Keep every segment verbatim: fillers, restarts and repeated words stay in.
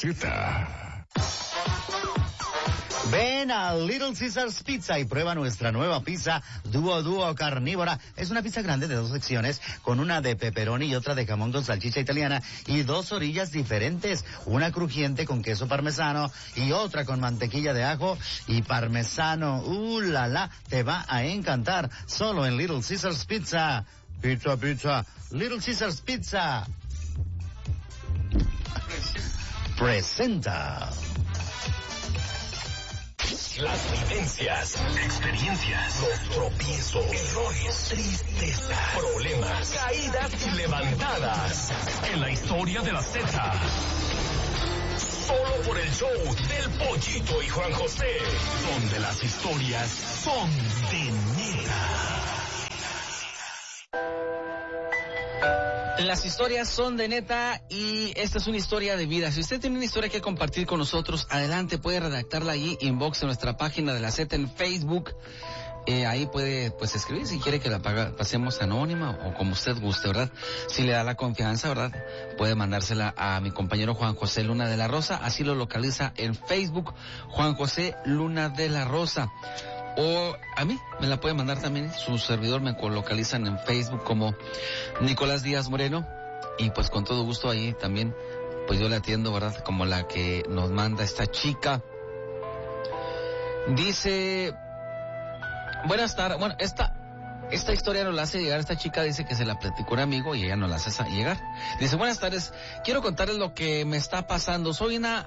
Z. Ven a Little Caesars Pizza y prueba nuestra nueva pizza Dúo Dúo Carnívora. Es una pizza grande de dos secciones con una de pepperoni y otra de jamón con salchicha italiana y dos orillas diferentes. Una crujiente con queso parmesano y otra con mantequilla de ajo y parmesano. ¡Uh, la, la! Te va a encantar. Solo en Little Caesars Pizza. Pizza, pizza. Little Caesars Pizza. Presenta. Las vivencias, experiencias, los tropiezos, errores, tristeza, problemas, caídas y levantadas. En la historia de la Z. Solo por el show del Pollito y Juan José, donde las historias son de neta. Las historias son de neta y esta es una historia de vida. Si usted tiene una historia que compartir con nosotros, adelante, puede redactarla allí, inbox en nuestra página de la Z en Facebook. Eh, ahí puede pues escribir si quiere que la paga, pasemos anónima o como usted guste, ¿verdad? Si le da la confianza, ¿verdad? Puede mandársela a mi compañero Juan José Luna de la Rosa, así lo localiza en Facebook, Juan José Luna de la Rosa. O a mí me la puede mandar también, su servidor me localizan en Facebook como Nicolás Díaz Moreno y pues con todo gusto ahí también pues yo le atiendo, ¿verdad? Como la que nos manda esta chica. Dice, buenas tardes, bueno, esta esta historia nos la hace llegar, esta chica dice que se la platicó un amigo y ella nos la hace llegar. Dice, buenas tardes, quiero contarles lo que me está pasando, soy una...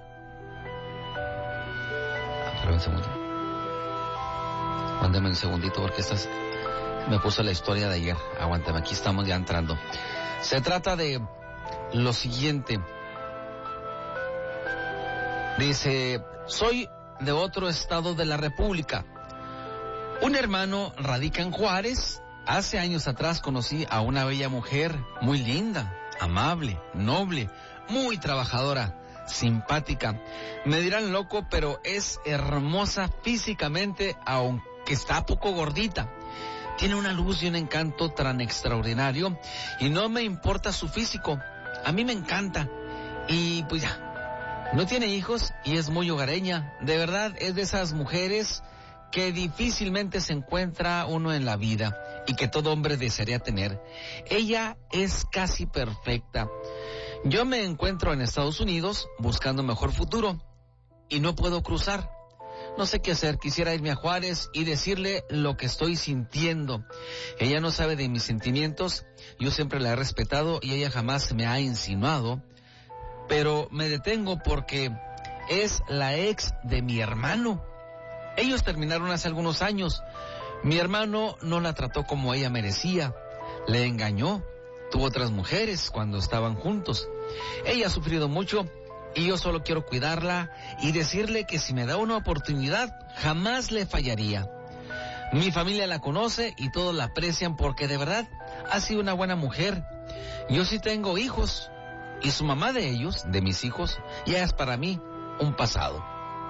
Espera un segundo. Mándeme un segundito porque estás... me puso la historia de ayer. Aguántame, aquí estamos ya entrando. Se trata de lo siguiente. Dice, soy de otro estado de la República. Un hermano radica en Juárez. Hace años atrás conocí a una bella mujer, muy linda, amable, noble, muy trabajadora, simpática. Me dirán loco, pero es hermosa físicamente, aunque que está poco gordita. Tiene una luz y un encanto tan extraordinario y no me importa su físico. A mí me encanta. Y pues ya, no tiene hijos y es muy hogareña. De verdad es de esas mujeres que difícilmente se encuentra uno en la vida y que todo hombre desearía tener. Ella es casi perfecta. Yo me encuentro en Estados Unidos buscando un mejor futuro y no puedo cruzar. No sé qué hacer, quisiera irme a Juárez y decirle lo que estoy sintiendo. Ella no sabe de mis sentimientos, yo siempre la he respetado y ella jamás me ha insinuado, pero me detengo porque es la ex de mi hermano. Ellos terminaron hace algunos años. Mi hermano no la trató como ella merecía, le engañó, tuvo otras mujeres cuando estaban juntos. Ella ha sufrido mucho y yo solo quiero cuidarla y decirle que si me da una oportunidad, jamás le fallaría. Mi familia la conoce y todos la aprecian porque de verdad ha sido una buena mujer. Yo sí tengo hijos y su mamá de ellos, de mis hijos, ya es para mí un pasado.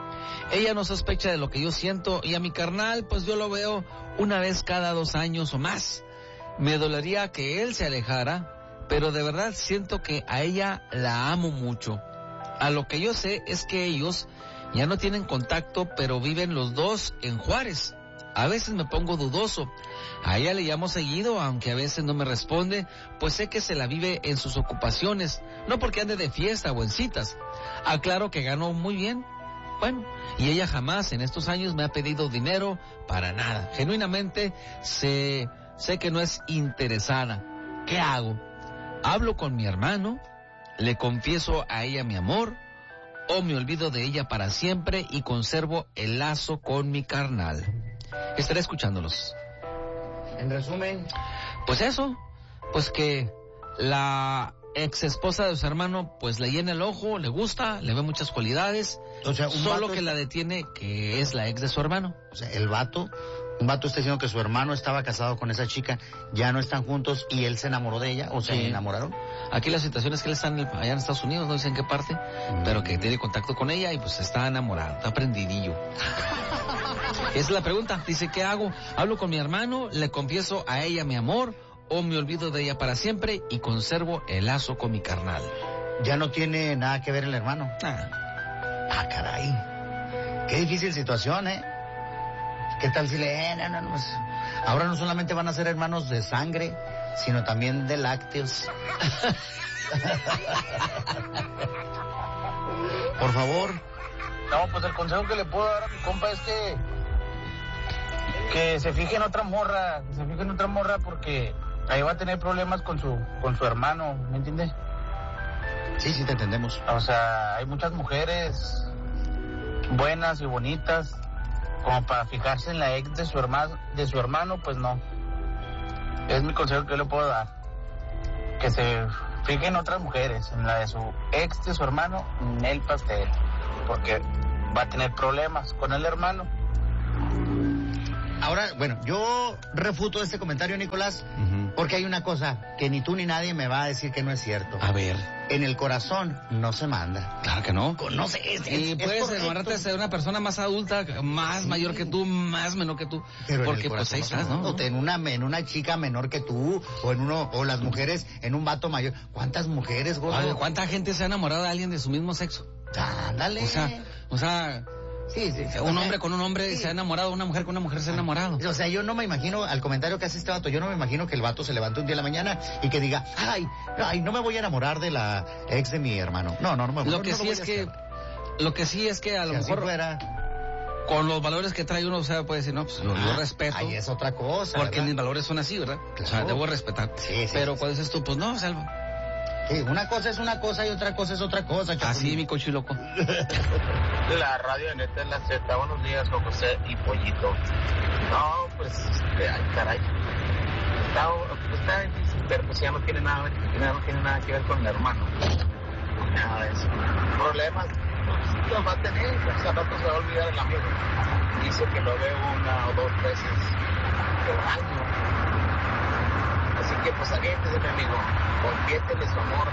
Ella no sospecha de lo que yo siento y a mi carnal pues yo lo veo una vez cada dos años o más. Me dolería que él se alejara, pero de verdad siento que a ella la amo mucho. A lo que yo sé es que ellos ya no tienen contacto, pero viven los dos en Juárez. A veces me pongo dudoso. A ella le llamo seguido, aunque a veces no me responde, pues sé que se la vive en sus ocupaciones, no porque ande de fiesta o en citas. Aclaro que ganó muy bien. Bueno, y ella jamás en estos años me ha pedido dinero para nada. Genuinamente sé, sé que no es interesada. ¿Qué hago? ¿Hablo con mi hermano? ¿Le confieso a ella mi amor? ¿O me olvido de ella para siempre y conservo el lazo con mi carnal? Estaré escuchándolos. En resumen, pues eso, pues que la ex esposa de su hermano pues le llena el ojo, le gusta, le ve muchas cualidades, o sea, un solo vato que es... la detiene que es la ex de su hermano. O sea, el vato, un vato está diciendo que su hermano estaba casado con esa chica, ya no están juntos y él se enamoró de ella, o se Sí. enamoraron. Aquí la situación es que él está en el- allá en Estados Unidos, no dicen qué parte, mm. pero que tiene contacto con ella y pues está enamorado, está prendidillo. Esa es la pregunta, dice, ¿qué hago? ¿Hablo con mi hermano? ¿Le confieso a ella mi amor? ¿O me olvido de ella para siempre y conservo el lazo con mi carnal? Ya no tiene nada que ver el hermano. Ah, Ah, caray. Qué difícil situación, ¿eh? ¿Qué tal si le... No, no, no, pues, ahora no solamente van a ser hermanos de sangre, sino también de lácteos. Por favor. No, pues el consejo que le puedo dar a mi compa es que... Que se fije en otra morra, que se fije en otra morra porque ahí va a tener problemas con su, con su hermano, ¿me entiendes? Sí, sí, te entendemos. O sea, hay muchas mujeres buenas y bonitas como para fijarse en la ex de su hermano, de su hermano, pues no. Es mi consejo que yo le puedo dar. Que se fije en otras mujeres, en la de su ex de su hermano, en el pastel, porque va a tener problemas con el hermano. Ahora, bueno, yo refuto este comentario, Nicolás, uh-huh. porque hay una cosa que ni tú ni nadie me va a decir que no es cierto. A ver. En el corazón no se manda. Claro que no. No sé, es, y es, puedes es enamorarte de una persona más adulta, más sí. mayor que tú, más menor que tú. Pero porque pues ahí estás, ¿no? O en una, en una chica menor que tú, o en uno, o las mujeres en un vato mayor. ¿Cuántas mujeres, gordo? ¿Cuánta gente se ha enamorado de alguien de su mismo sexo? Ándale. O sea, o sea... Sí, sí, sí. Un hombre con un hombre sí. se ha enamorado, una mujer con una mujer se ha enamorado. O sea, yo no me imagino, al comentario que hace este vato, yo no me imagino que el vato se levante un día en la mañana y que diga, ay, ay, no me voy a enamorar de la ex de mi hermano. No, no, no me voy a Lo que no, sí no es que, lo que sí es que a lo si mejor fuera... con los valores que trae uno, o sea, puede decir, no, pues ah, yo respeto. Ahí es otra cosa. Porque ¿verdad? Mis valores son así, ¿verdad? Claro. O sea, debo respetar. Sí, sí, Pero sí, cuando sí. dices tú, pues no, Salvo. Sí, una cosa es una cosa y otra cosa es otra cosa. Chapulín. Así, mi coche loco. La radio de Neta es la Z. Buenos días, Juan José y Pollito. No, pues, este, ay, caray. Está, está difícil, pero pues ya no tiene nada, no tiene nada que ver con el hermano. Nada de eso. Problemas, pues, los va a tener. Pues, al rato se va a olvidar el amigo. Dice que lo ve una o dos veces por año. Así que, pues, aviéntese, mi amigo. Confiétele su amor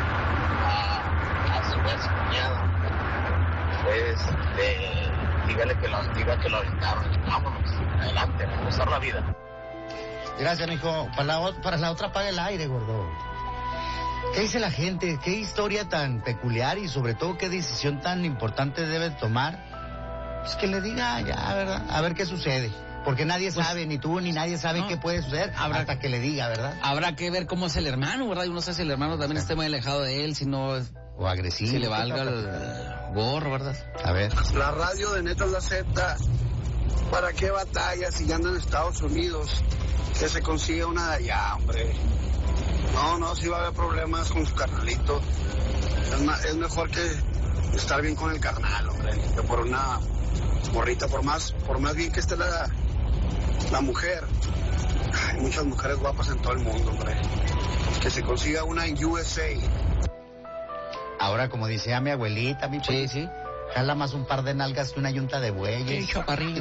a, a su ex cuñada. Pues, de, dígale que lo, diga que lo aventaron. Vámonos, adelante, a gozar la vida. Gracias, mijo. Para la, para la otra apaga el aire, gordo. ¿Qué dice la gente? ¿Qué historia tan peculiar y sobre todo qué decisión tan importante debe tomar? Pues que le diga ya, ¿verdad? A ver qué sucede. Porque nadie pues, sabe, ni tú ni nadie sabe no, qué puede suceder habrá, hasta que le diga, ¿verdad? Habrá que ver cómo es el hermano, ¿verdad? Y uno sabe si el hermano también esté muy alejado de él, si no... O agresivo. Si le valga el gorro, ¿verdad? A ver. La radio de Neta es la Z. ¿Para qué batalla si ya anda en Estados Unidos? Que se consiga una de allá, hombre. No, no, sí va a haber problemas con su carnalito. Es, ma- es mejor que estar bien con el carnal, hombre, que por una morrita, por más, por más bien que esté la, la mujer. Hay muchas mujeres guapas en todo el mundo, hombre. Que se consiga una en U S A. Ahora, como decía mi abuelita, mi sí, sí. Jala más un par de nalgas que una yunta de bueyes. Sí, chaparrillo.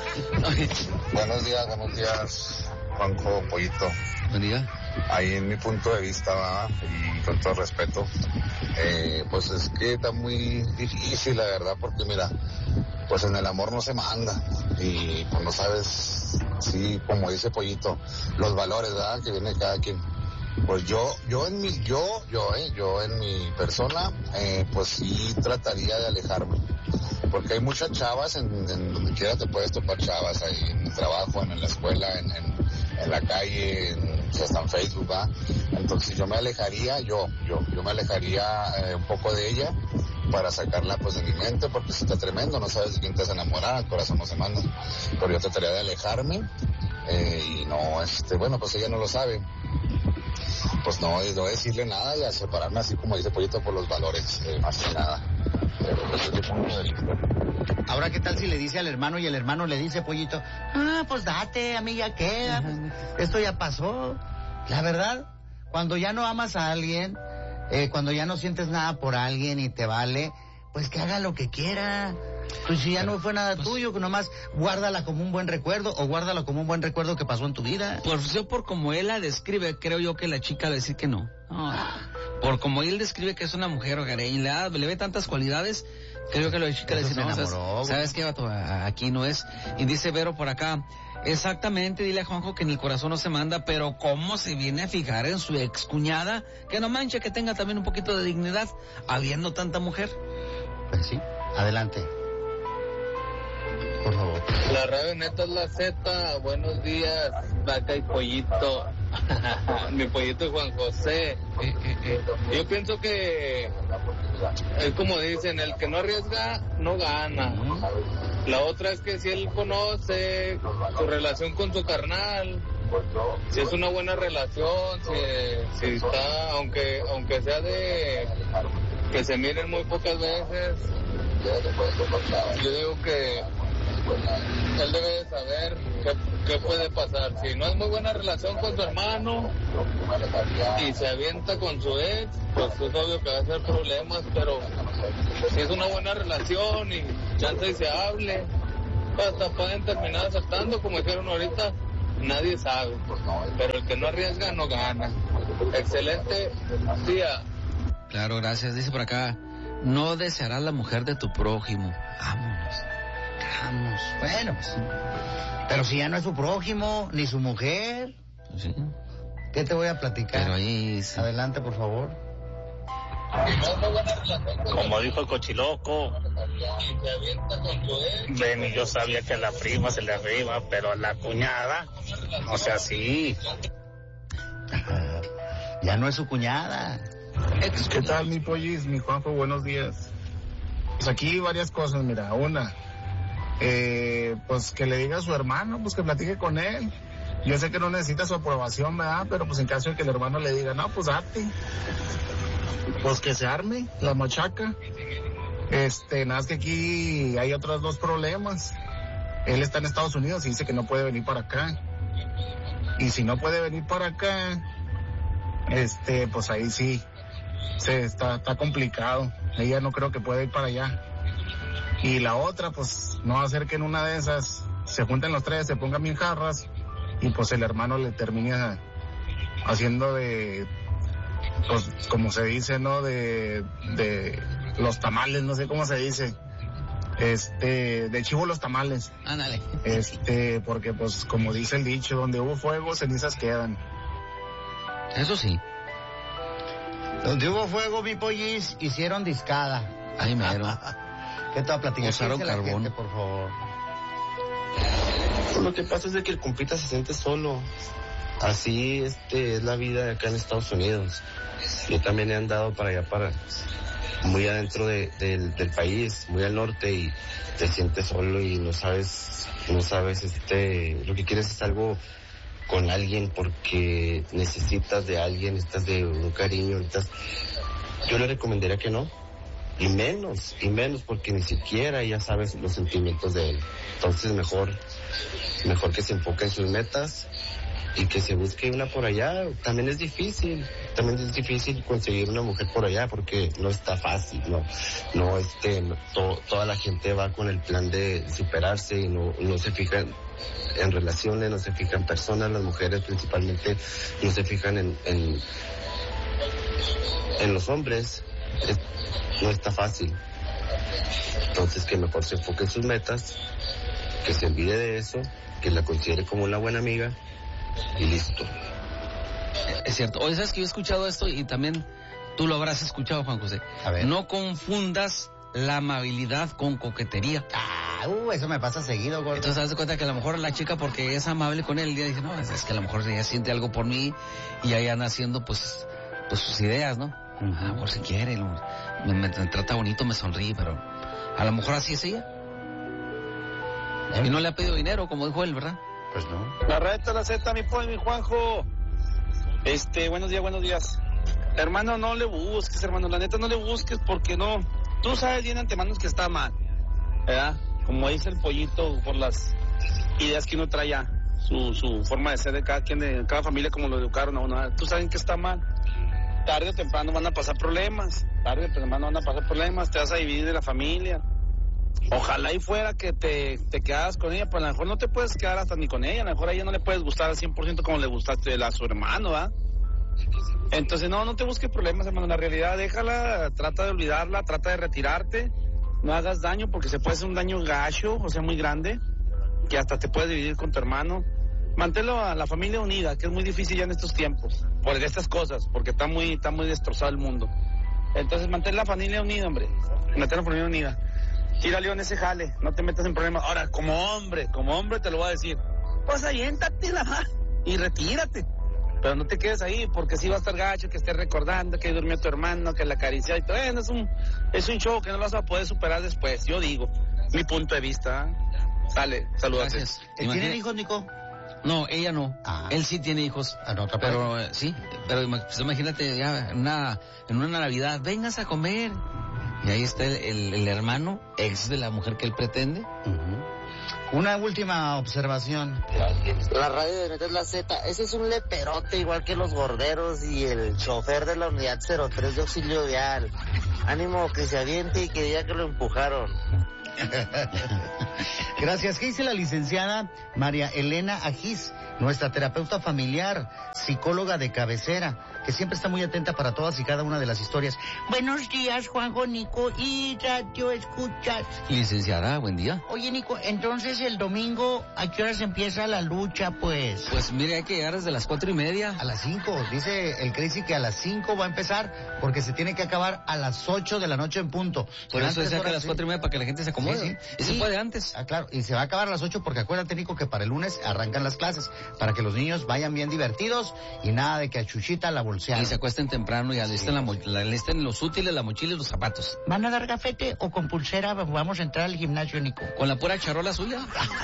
Buenos días, buenos días, Juanjo, Pollito. Buen día. Ahí en mi punto de vista, ¿verdad? Y con todo respeto, eh, pues es que está muy difícil, la verdad, porque mira, pues en el amor no se manda. Y pues no sabes, sí, como dice Pollito, los valores, ¿verdad? Que viene cada quien. Pues yo, yo en mi, yo, yo, eh, yo en mi persona, eh, pues sí trataría de alejarme. Porque hay muchas chavas, en, en donde quiera te puedes topar chavas, ahí en el trabajo, en, en la escuela, en, en, en la calle, en, si hasta en Facebook, ¿va? Entonces yo me alejaría, yo, yo, yo me alejaría eh, un poco de ella para sacarla pues de mi mente, porque si está tremendo, no sabes de quién te vas a enamorar, el corazón no se manda. Pero yo trataría de alejarme, eh, y no, este, bueno, pues ella no lo sabe. Pues no, no decirle nada y a separarme así como dice Pollito por los valores, eh, más que nada. Pero pues es mi punto de vista. Ahora, ¿qué tal si le dice al hermano y el hermano le dice, Pollito, ah, pues date, a mí ya queda, pues, esto ya pasó? La verdad, cuando ya no amas a alguien, eh, cuando ya no sientes nada por alguien y te vale, pues que haga lo que quiera. Pues si ya Pero, no fue nada pues, tuyo, que nomás guárdala como un buen recuerdo o guárdala como un buen recuerdo que pasó en tu vida. Pues yo por como él la describe, creo yo que la chica va a decir que no. no. Por como él describe que es una mujer hogareña, le, le ve tantas cualidades, creo que la chica le dice, no, enamoró, ¿sabes, ¿sabes qué, vato? Aquí no es. Y dice Vero por acá, exactamente, dile a Juanjo que en el corazón no se manda, pero cómo se viene a fijar en su excuñada, que no manche, que tenga también un poquito de dignidad, habiendo tanta mujer. Pues sí. Adelante. Por favor. La radio neta es la Z. Buenos días, vaca y pollito. Mi pollito Juan José. Yo pienso que es como dicen, el que no arriesga no gana. La otra es que si él conoce su relación con su carnal, si es una buena relación, si, si está, aunque aunque sea de que se miren muy pocas veces, yo digo que él debe de saber qué, qué puede pasar. Si no es muy buena relación con su hermano y se avienta con su ex, pues es obvio que va a ser problemas, pero si es una buena relación y chance y se hable, hasta pueden terminar aceptando, como dijeron ahorita, nadie sabe, pero el que no arriesga no gana. Excelente día. Claro, gracias. Dice por acá, no desearás la mujer de tu prójimo. Vámonos. Vamos. Bueno, pues. Pero si ya no es su prójimo, ni su mujer. Sí. ¿Qué te voy a platicar? Pero ahí... Sí. Adelante, por favor. Como dijo el cochiloco, ven, yo sabía que a la prima se le arriba, pero a la cuñada, o sea, sí. Ya no es su cuñada. ¿Qué tal, mi pollis, mi Juanjo? Buenos días. Pues aquí varias cosas, mira. Una, eh, pues que le diga a su hermano, pues que platique con él. Yo sé que no necesita su aprobación, ¿verdad? Pero pues en caso de que el hermano le diga, no, pues date. Pues que se arme la machaca. Este, nada más que aquí hay otros dos problemas. Él está en Estados Unidos y dice que no puede venir para acá. Y si no puede venir para acá, este, pues ahí sí, se está, está complicado. Ella no creo que pueda ir para allá. Y la otra, pues, no va a ser que en una de esas se junten los tres, se pongan bien jarras y pues el hermano le termine haciendo de, pues, como se dice, ¿no? De, de los tamales, no sé cómo se dice. Este, de chivo los tamales. Ándale. Este, porque pues, como dice el dicho, donde hubo fuego, cenizas quedan. Eso sí. Donde hubo fuego, mi pollis, hicieron discada. Ay, mero. ¿Qué te va a platicar? Usaron carbón. Gente, por favor. Lo que pasa es de que el compita se siente solo. Así este es la vida acá en Estados Unidos. Yo también he andado para allá, para muy adentro de, de, del país, muy al norte, y te sientes solo y no sabes, no sabes, este, lo que quieres es algo con alguien porque necesitas de alguien, necesitas de un cariño, necesitas... Yo le recomendaría que no, y menos, y menos porque ni siquiera ya sabes los sentimientos de él. Entonces mejor, mejor que se enfoque en sus metas y que se busque una por allá. También es difícil, también es difícil conseguir una mujer por allá porque no está fácil, no, no, este, no, to, toda la gente va con el plan de superarse y no, no se fijan en relaciones, no se fijan en personas, las mujeres principalmente no se fijan en, en, en los hombres, es, no está fácil. Entonces que mejor se enfoque en sus metas, que se olvide de eso, que la considere como una buena amiga y listo. Es cierto. Oye, ¿sabes que yo he escuchado esto y también tú lo habrás escuchado, Juan José? A ver. No confundas la amabilidad con coquetería. Ah, uh, eso me pasa seguido, gordo. Entonces, te das cuenta que a lo mejor la chica, porque es amable con él, ya dice, no, es, es que a lo mejor ella siente algo por mí y ahí anda haciendo, pues, pues sus ideas, ¿no? Uh-huh. A lo mejor se quiere, lo, me, me, me trata bonito, me sonríe, pero a lo mejor así es ella. ¿Eh? Y no le ha pedido dinero, como dijo él, ¿verdad? Pues no. La reta, la Z, mi pollo, mi Juanjo. Este, buenos días, buenos días. Hermano, no le busques, hermano, la neta no le busques porque no. Tú sabes bien antemano que está mal, ¿verdad? Como dice el pollito, por las ideas que uno trae ya, su, su forma de ser de cada quien, de cada familia, como lo educaron a uno. Tú sabes que está mal. Tarde o temprano van a pasar problemas, tarde o temprano van a pasar problemas, te vas a dividir de la familia. Ojalá y fuera que te, te quedas con ella, pero a lo mejor no te puedes quedar hasta ni con ella, a lo mejor a ella no le puedes gustar al cien por ciento como le gustaste a su hermano, ¿verdad? Entonces no, no te busques problemas, hermano, la realidad déjala, trata de olvidarla, trata de retirarte, no hagas daño porque se puede hacer un daño gacho, o sea, muy grande, que hasta te puedes dividir con tu hermano. Manténlo a la familia unida, que es muy difícil ya en estos tiempos, por estas cosas, porque está muy, está muy destrozado el mundo. Entonces mantén la familia unida, hombre, mantén la familia unida. Tira León ese jale, no te metas en problemas. Ahora, como hombre, como hombre te lo voy a decir, pues aviéntate la y retírate. Pero no te quedes ahí, porque si va a estar gacho, que estés recordando que durmió tu hermano, que la acarició y todo. Eh, no, es un es un show que no lo vas a poder superar después, yo digo, mi punto de vista. ¿eh? Sale, saludos. ¿Tienen hijos, Nico? No, ella no. Ah. Él sí tiene hijos. Ah, no, pero eh, sí, pero pues, imagínate ya en una, en una Navidad, vengas a comer. Y ahí está el, el, el hermano, ex de la mujer que él pretende. Uh-huh. Una última observación. La radio de Neta es la Z. Ese es un leperote igual que los gorderos y el chofer de la unidad cero tres de auxilio vial. Ánimo, que se aviente y que diga que lo empujaron. Gracias. ¿Qué dice la licenciada María Elena Ajís, nuestra terapeuta familiar, psicóloga de cabecera, que siempre está muy atenta para todas y cada una de las historias? Buenos días, Juanjo, Nico y Radio Escuchas. Licenciada, buen día. Oye, Nico, entonces el domingo, ¿a qué horas empieza la lucha, pues? Pues mire, hay que llegar desde las cuatro y media. A las cinco. Dice el Crazy que a las cinco va a empezar porque se tiene que acabar a las ocho de la noche en punto. Por eso decía que a las cuatro y media para que la gente se acomode. Sí, sí. Y se puede antes. Ah, claro, y se va a acabar a las ocho porque acuérdate, Nico, que para el lunes arrancan las clases, para que los niños vayan bien divertidos y nada de que a Chuchita la bolsearon. Y se acuesten temprano y alisten, sí. la, alisten los útiles, la mochila y los zapatos. ¿Van a dar gafete o con pulsera vamos a entrar al gimnasio, Nico? ¿Con la pura charola suya?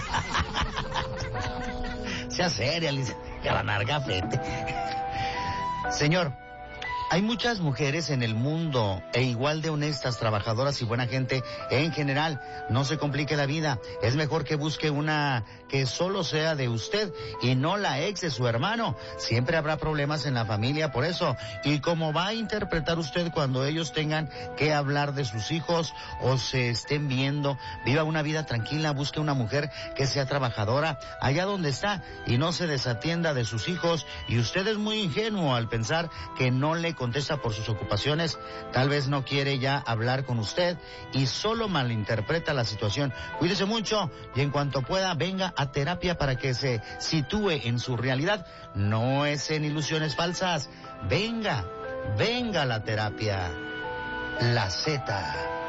Sea seria, Liz, que van a dar gafete. Señor, hay muchas mujeres en el mundo e igual de honestas, trabajadoras y buena gente en general. No se complique la vida. Es mejor que busque una que solo sea de usted y no la ex de su hermano. Siempre habrá problemas en la familia por eso. Y como va a interpretar usted cuando ellos tengan que hablar de sus hijos o se estén viendo, viva una vida tranquila, busque una mujer que sea trabajadora allá donde está y no se desatienda de sus hijos. Y usted es muy ingenuo al pensar que no le contesta por sus ocupaciones, tal vez no quiere ya hablar con usted y solo malinterpreta la situación. Cuídese mucho y en cuanto pueda venga a terapia para que se sitúe en su realidad. No es en ilusiones falsas. Venga, venga a la terapia. La Z.